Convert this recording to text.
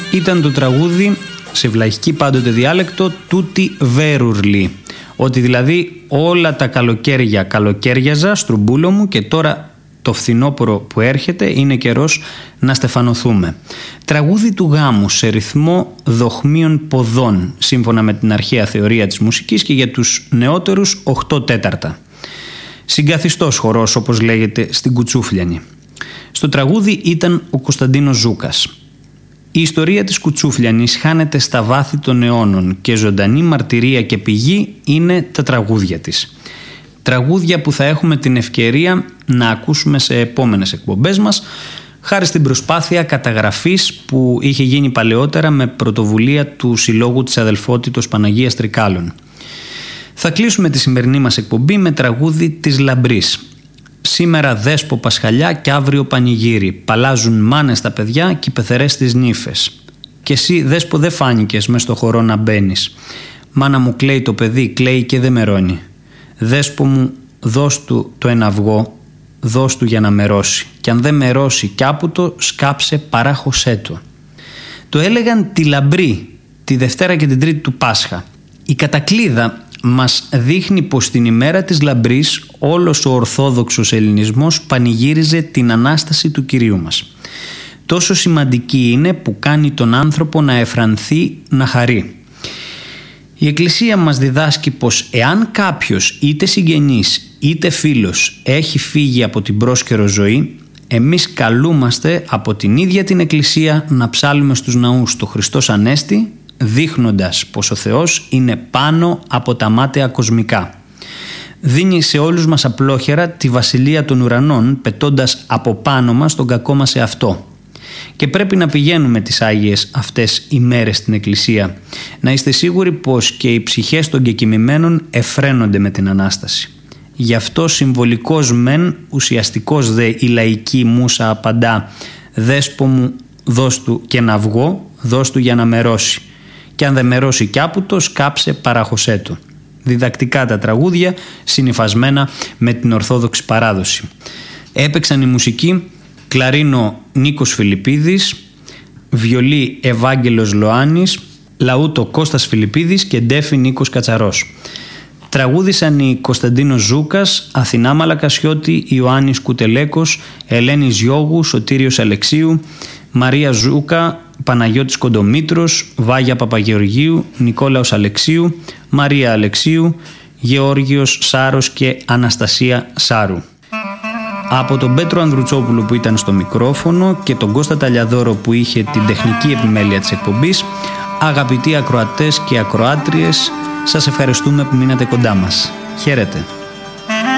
ήταν το τραγούδι, σε βλαχική πάντοτε διάλεκτο, «Τούτη βέρουρλι». Ότι δηλαδή όλα τα καλοκαίρια καλοκαίριαζα, στρουμπούλο μου, και τώρα το φθινόπωρο που έρχεται είναι καιρός να στεφανωθούμε. Τραγούδι του γάμου σε ρυθμό δοχμίων ποδών, σύμφωνα με την αρχαία θεωρία της μουσικής, και για τους νεότερους 8 τέταρτα. Συγκαθιστός χορός, όπως λέγεται στην Κουτσούφλιανη. Στο τραγούδι ήταν ο Κωνσταντίνος Ζούκας. Η ιστορία της Κουτσούφλιανης χάνεται στα βάθη των αιώνων και ζωντανή μαρτυρία και πηγή είναι τα τραγούδια της. Τραγούδια που θα έχουμε την ευκαιρία να ακούσουμε σε επόμενες εκπομπές μας, χάρη στην προσπάθεια καταγραφής που είχε γίνει παλαιότερα με πρωτοβουλία του Συλλόγου της Αδελφότητος Παναγίας Τρικάλων. Θα κλείσουμε τη σημερινή μας εκπομπή με τραγούδι της Λαμπρής. Σήμερα δέσπο Πασχαλιά και αύριο πανηγύρι. Παλάζουν μάνες τα παιδιά και οι πεθερές τις νύφες. Και εσύ δέσπο δεν φάνηκες μες στο χορό να μπαίνεις. Μάνα μου κλαίει το παιδί, κλαίει και δεν μερώνει. Δέσπο μου δώσ' του το ένα αυγό, δώσ' του για να μερώσει. Κι αν δεν μερώσει κι άπουτο, σκάψε παράχωσέ του. Το έλεγαν τη Λαμπρή τη Δευτέρα και την Τρίτη του Πάσχα. Η κατακλείδα μας δείχνει πως την ημέρα της Λαμπρής όλος ο ορθόδοξος ελληνισμός πανηγύριζε την Ανάσταση του Κυρίου μας. Τόσο σημαντική είναι που κάνει τον άνθρωπο να εφρανθεί, να χαρεί. Η Εκκλησία μας διδάσκει πως εάν κάποιος είτε συγγενής είτε φίλος έχει φύγει από την πρόσκαιρο ζωή, εμείς καλούμαστε από την ίδια την Εκκλησία να ψάλουμε στους ναούς το Χριστός Ανέστη, δείχνοντας πως ο Θεός είναι πάνω από τα μάταια κοσμικά. Δίνει σε όλους μας απλόχερα τη βασιλεία των ουρανών, πετώντας από πάνω μας τον κακό μας εαυτό. Και πρέπει να πηγαίνουμε τις Άγιες αυτές ημέρες στην Εκκλησία. Να είστε σίγουροι πως και οι ψυχές των κεκοιμημένων εφραίνονται με την Ανάσταση. Γι' αυτό συμβολικός μεν, ουσιαστικός δε η λαϊκή μούσα απαντά «Δέσπο μου δώσ' του και ένα αυγό, δώσ' του για να μερώσει. Και αν δεν μερώσει κι άπουτο, σκάψε παράχωσέ του». Διδακτικά τα τραγούδια, συνυφασμένα με την Ορθόδοξη παράδοση. Έπαιξαν η μουσική κλαρίνο Νίκος Φιλιππίδης, βιολί Ευάγγελος Λοάνης, λαούτο Κώστας Φιλιππίδης και ντέφι Νίκος Κατσαρός. Τραγούδησαν οι Κωνσταντίνος Ζούκας, Αθηνά Μαλακασιώτη, Ιωάννης Κουτελέκος, Ελένης Γιώγου, Σωτήριος Αλεξίου, Μαρία Ζούκα, Παναγιώτης Κοντομήτρος, Βάγια Παπαγεωργίου, Νικόλαος Αλεξίου, Μαρία Αλεξίου, Γεώργιος Σάρος και Αναστασία Σάρου. Από τον Πέτρο Ανδρουτσόπουλο που ήταν στο μικρόφωνο και τον Κώστα Ταλιαδόρο που είχε την τεχνική επιμέλεια της εκπομπής, αγαπητοί ακροατές και ακροάτριες, σας ευχαριστούμε που μείνατε κοντά μας. Χαίρετε.